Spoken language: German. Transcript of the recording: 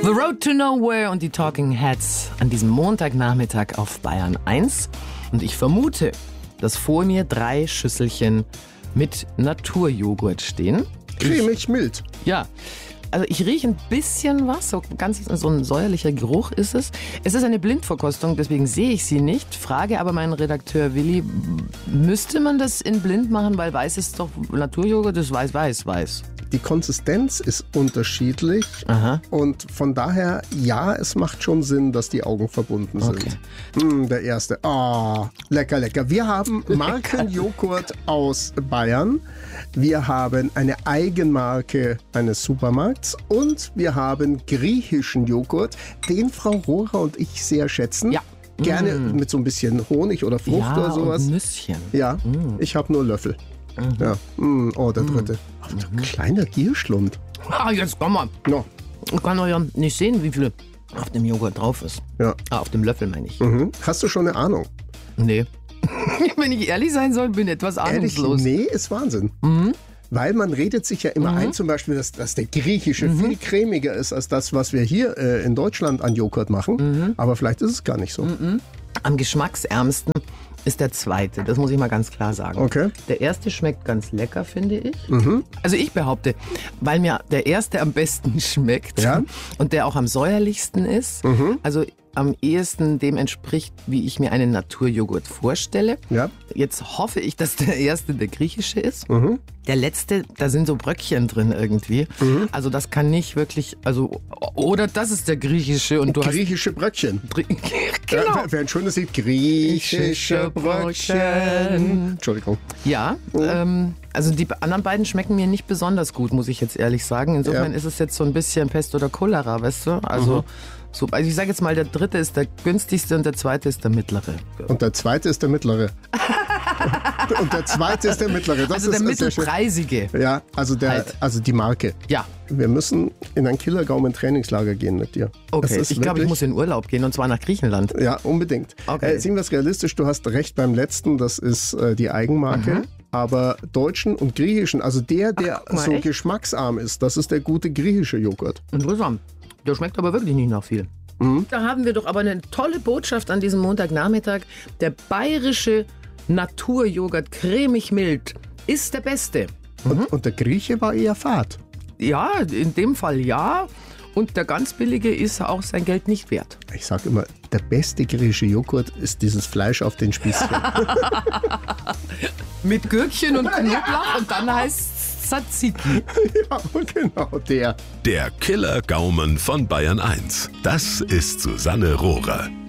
The Road to Nowhere und die Talking Heads an diesem Montagnachmittag auf Bayern 1. Und ich vermute, dass vor mir 3 Schüsselchen mit Naturjoghurt stehen. Cremig mild. Ja, also ich rieche ein bisschen was, so ein säuerlicher Geruch ist es. Es ist eine Blindverkostung, deswegen sehe ich sie nicht. Frage aber meinen Redakteur Willi, müsste man das in blind machen, weil weiß ist doch Naturjoghurt, ist weiß. Die Konsistenz ist unterschiedlich. Aha. Und von daher, ja, es macht schon Sinn, dass die Augen verbunden sind. Okay. Der erste. Lecker, lecker. Wir haben Markenjoghurt aus Bayern. Wir haben eine Eigenmarke eines Supermarkts. Und wir haben griechischen Joghurt, den Frau Rohrer und ich sehr schätzen. Ja. Gerne mit so ein bisschen Honig oder Frucht Ja, oder sowas. und Nüsschen. Ja, ich habe nur Löffel. Ja. Der dritte. Kleiner Gierschlund. Jetzt komm mal. No. Ich kann doch ja nicht sehen, wie viel auf dem Joghurt drauf ist. Ja. Auf dem Löffel meine ich. Hast du schon eine Ahnung? Nee. Wenn ich ehrlich sein soll, bin ich etwas ahnungslos. Nee, ist Wahnsinn. Weil man redet sich ja immer ein, zum Beispiel, dass der griechische viel cremiger ist als das, was wir hier in Deutschland an Joghurt machen. Aber vielleicht ist es gar nicht so. Am geschmacksärmsten ist der zweite, das muss ich mal ganz klar sagen. Okay. Der erste schmeckt ganz lecker, finde ich. Also ich behaupte, weil mir der erste am besten schmeckt und der auch am säuerlichsten ist, also am ehesten dem entspricht, wie ich mir einen Naturjoghurt vorstelle. Ja. Jetzt hoffe ich, dass der erste der griechische ist. Der letzte, da sind so Bröckchen drin irgendwie. Also das kann nicht wirklich, oder das ist der griechische und du Griechische Bröckchen. Genau. Wäre ein schönes Lied. Griechische Bröckchen. Entschuldigung. Ja, also die anderen beiden schmecken mir nicht besonders gut, muss ich jetzt ehrlich sagen. Insofern ist es jetzt so ein bisschen Pest oder Cholera, weißt du? Also ich sage jetzt mal, der dritte ist der günstigste und der zweite ist der mittlere. Und der zweite ist der mittlere. Und der zweite ist der mittlere. Das Also der ist sehr schön. mittelpreisige. Ja, also die Marke. Ja. Wir müssen in ein Killergaumen-Trainingslager gehen mit dir. Okay, ich glaube, ich muss in Urlaub gehen und zwar nach Griechenland. Ja, unbedingt. Okay. Sehen wir es realistisch, du hast recht beim letzten, das ist die Eigenmarke. Aber deutschen und griechischen, also der so echt? geschmacksarm ist, das ist der gute griechische Joghurt. Interessant. Der schmeckt aber wirklich nicht nach viel. Da haben wir doch aber eine tolle Botschaft an diesem Montagnachmittag. Der bayerische Naturjoghurt cremig mild ist der beste. Und der Grieche war eher fad. Ja, in dem Fall ja. Und der ganz billige ist auch sein Geld nicht wert. Ich sage immer, der beste griechische Joghurt ist dieses Fleisch auf den Spießchen. Mit Gürkchen und Knoblauch und dann heißt es Tzatziki. Ja, genau der. Der Killer-Gaumen von Bayern 1. Das ist Susanne Rohrer.